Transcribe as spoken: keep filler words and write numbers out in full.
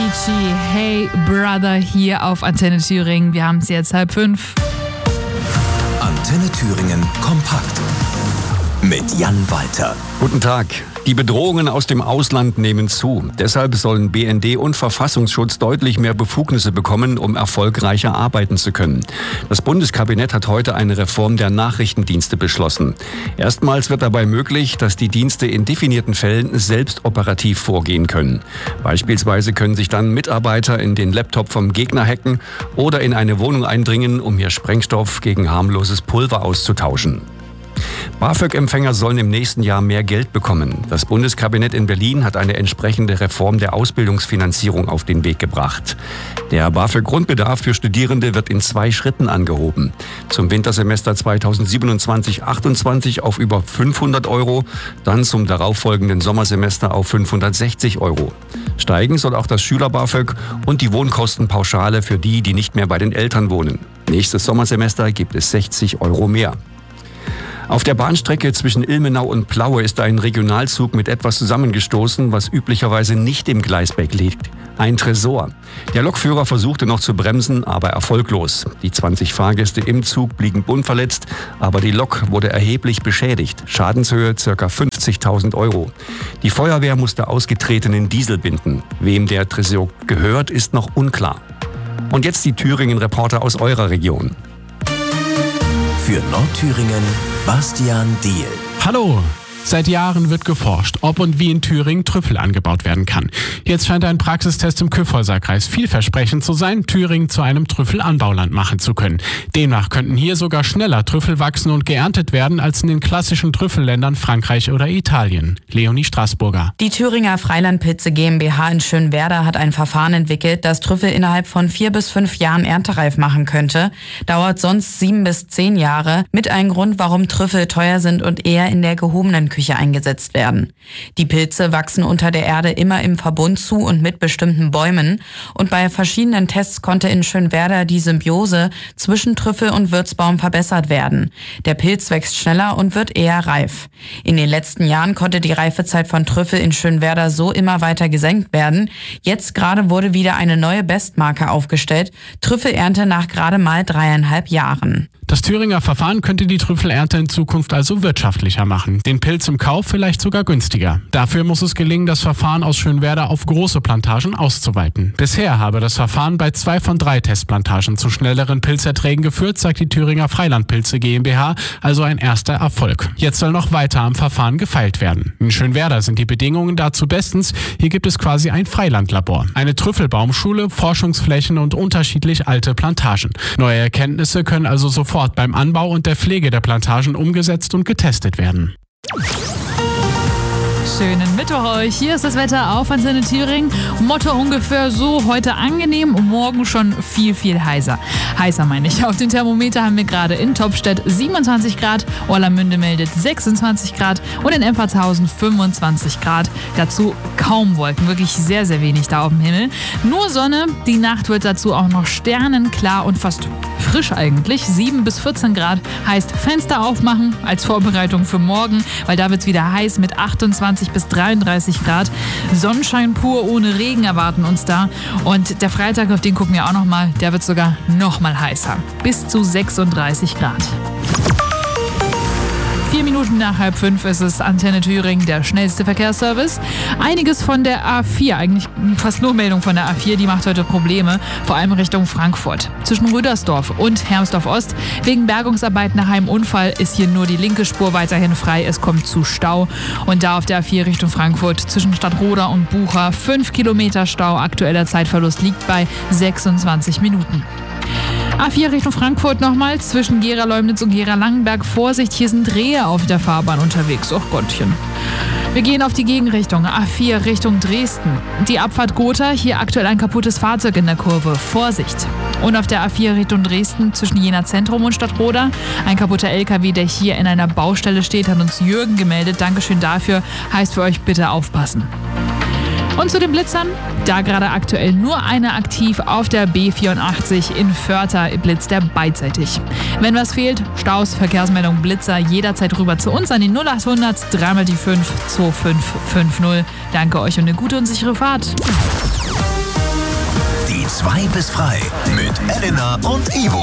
Avicii, Hey Brother, hier auf Antenne Thüringen. Wir haben es jetzt halb fünf. Antenne Thüringen kompakt mit Jan Walter. Guten Tag. Die Bedrohungen aus dem Ausland nehmen zu. Deshalb sollen B N D und Verfassungsschutz deutlich mehr Befugnisse bekommen, um erfolgreicher arbeiten zu können. Das Bundeskabinett hat heute eine Reform der Nachrichtendienste beschlossen. Erstmals wird dabei möglich, dass die Dienste in definierten Fällen selbst operativ vorgehen können. Beispielsweise können sich dann Mitarbeiter in den Laptop vom Gegner hacken oder in eine Wohnung eindringen, um hier Sprengstoff gegen harmloses Pulver auszutauschen. BAföG-Empfänger sollen im nächsten Jahr mehr Geld bekommen. Das Bundeskabinett in Berlin hat eine entsprechende Reform der Ausbildungsfinanzierung auf den Weg gebracht. Der BAföG-Grundbedarf für Studierende wird in zwei Schritten angehoben. Zum Wintersemester zweitausendsiebenundzwanzig achtundzwanzig auf über fünfhundert Euro, dann zum darauffolgenden Sommersemester auf fünfhundertsechzig Euro. Steigen soll auch das Schüler-BAföG und die Wohnkostenpauschale für die, die nicht mehr bei den Eltern wohnen. Nächstes Sommersemester gibt es sechzig Euro mehr. Auf der Bahnstrecke zwischen Ilmenau und Plaue ist ein Regionalzug mit etwas zusammengestoßen, was üblicherweise nicht im Gleisbett liegt. Ein Tresor. Der Lokführer versuchte noch zu bremsen, aber erfolglos. Die zwanzig Fahrgäste im Zug blieben unverletzt, aber die Lok wurde erheblich beschädigt. Schadenshöhe ca. fünfzigtausend Euro. Die Feuerwehr musste ausgetretenen Diesel binden. Wem der Tresor gehört, ist noch unklar. Und jetzt die Thüringen-Reporter aus eurer Region. Für Nordthüringen Bastian Diehl. Hallo! Seit Jahren wird geforscht, ob und wie in Thüringen Trüffel angebaut werden kann. Jetzt scheint ein Praxistest im Kyffhäuser-Kreis vielversprechend zu sein, Thüringen zu einem Trüffelanbauland machen zu können. Demnach könnten hier sogar schneller Trüffel wachsen und geerntet werden als in den klassischen Trüffelländern Frankreich oder Italien. Leonie Straßburger. Die Thüringer Freilandpilze GmbH in Schönwerder hat ein Verfahren entwickelt, das Trüffel innerhalb von vier bis fünf Jahren erntereif machen könnte. Dauert sonst sieben bis zehn Jahre. Mit einem Grund, warum Trüffel teuer sind und eher in der gehobenen Küche eingesetzt werden. Die Pilze wachsen unter der Erde immer im Verbund zu und mit bestimmten Bäumen. Und bei verschiedenen Tests konnte in Schönwerder die Symbiose zwischen Trüffel und Wirtsbaum verbessert werden. Der Pilz wächst schneller und wird eher reif. In den letzten Jahren konnte die Reifezeit von Trüffel in Schönwerder so immer weiter gesenkt werden. Jetzt gerade wurde wieder eine neue Bestmarke aufgestellt. Trüffelernte nach gerade mal dreieinhalb Jahren. Das Thüringer Verfahren könnte die Trüffelernte in Zukunft also wirtschaftlicher machen. Den Pilz im Kauf vielleicht sogar günstiger. Dafür muss es gelingen, das Verfahren aus Schönwerder auf große Plantagen auszuweiten. Bisher habe das Verfahren bei zwei von drei Testplantagen zu schnelleren Pilzerträgen geführt, sagt die Thüringer Freilandpilze GmbH, also ein erster Erfolg. Jetzt soll noch weiter am Verfahren gefeilt werden. In Schönwerder sind die Bedingungen dazu bestens. Hier gibt es quasi ein Freilandlabor. Eine Trüffelbaumschule, Forschungsflächen und unterschiedlich alte Plantagen. Neue Erkenntnisse können also sofort beim Anbau und der Pflege der Plantagen umgesetzt und getestet werden. Schönen Mittwoch euch. Hier ist das Wetter auf Antenne Thüringen. Motto ungefähr so, heute angenehm, morgen schon viel, viel heißer. Heißer meine ich. Auf dem Thermometer haben wir gerade in Topstedt siebenundzwanzig Grad, Orlamünde meldet sechsundzwanzig Grad und in Empfertshausen fünfundzwanzig Grad. Dazu kaum Wolken, wirklich sehr, sehr wenig da auf dem Himmel. Nur Sonne, die Nacht wird dazu auch noch sternenklar und fast frisch eigentlich. sieben bis vierzehn Grad heißt Fenster aufmachen als Vorbereitung für morgen, weil da wird es wieder heiß mit achtundzwanzig bis dreiunddreißig Grad. Sonnenschein pur ohne Regen erwarten uns da. Und der Freitag, auf den gucken wir auch nochmal, der wird sogar nochmal heißer. Bis zu sechsunddreißig Grad. Vier Minuten nach halb fünf ist es Antenne Thüringen, der schnellste Verkehrsservice. Einiges von der A vier, eigentlich fast nur Meldung von der A vier, die macht heute Probleme, vor allem Richtung Frankfurt. Zwischen Rüdersdorf und Hermsdorf-Ost. Wegen Bergungsarbeiten nach einem Unfall ist hier nur die linke Spur weiterhin frei. Es kommt zu Stau. Und da auf der A vier Richtung Frankfurt zwischen Stadtroda und Bucha fünf Kilometer Stau. Aktueller Zeitverlust liegt bei sechsundzwanzig Minuten. A vier Richtung Frankfurt nochmal, zwischen Gera-Leumnitz und Gera-Langenberg. Vorsicht, hier sind Rehe auf der Fahrbahn unterwegs. Och Gottchen. Wir gehen auf die Gegenrichtung. A vier Richtung Dresden. Die Abfahrt Gotha, hier aktuell ein kaputtes Fahrzeug in der Kurve. Vorsicht. Und auf der A vier Richtung Dresden zwischen Jena Zentrum und Stadtroda ein kaputter L K W, der hier in einer Baustelle steht, hat uns Jürgen gemeldet. Dankeschön dafür. Heißt für euch bitte aufpassen. Und zu den Blitzern, da gerade aktuell nur einer aktiv auf der B vierundachtzig in Förther, blitzt der beidseitig. Wenn was fehlt, Staus, Verkehrsmeldung, Blitzer, jederzeit rüber zu uns an die null achthundert dreimal die fünf zwei fünf fünf null. Danke euch und eine gute und sichere Fahrt. Zwei bis frei mit Elena und Ivo.